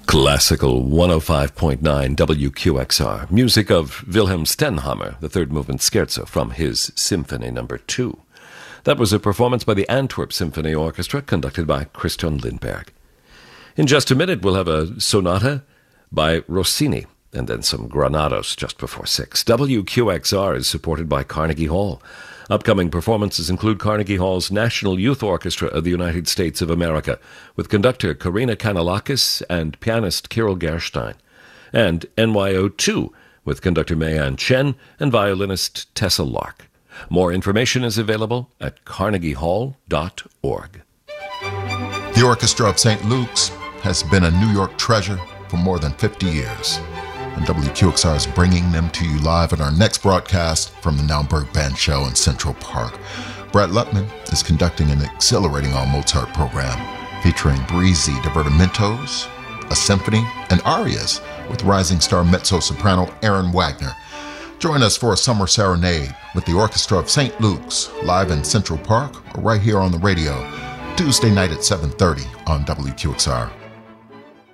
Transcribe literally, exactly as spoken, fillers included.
Classical one oh five point nine W Q X R. Music of Wilhelm Stenhammar, the third movement scherzo from his Symphony Number two. That was a performance by the Antwerp Symphony Orchestra, conducted by Christian Lindberg. In just a minute, we'll have a sonata by Rossini, and then some Granados just before six. W Q X R is supported by Carnegie Hall. Upcoming performances include Carnegie Hall's National Youth Orchestra of the United States of America, with conductor Karina Kanalakis and pianist Kirill Gerstein, and N Y O two, with conductor Mayan Chen and violinist Tessa Lark. More information is available at carnegie hall dot org. The Orchestra of Saint Luke's has been a New York treasure for more than fifty years. And W Q X R is bringing them to you live in our next broadcast from the Naumburg Band Show in Central Park. Brett Lutman is conducting an exhilarating all-Mozart program featuring breezy divertimentos, a symphony, and arias with rising star mezzo-soprano Aaron Wagner. Join us for a summer serenade with the Orchestra of Saint Luke's live in Central Park or right here on the radio Tuesday night at seven thirty on W Q X R.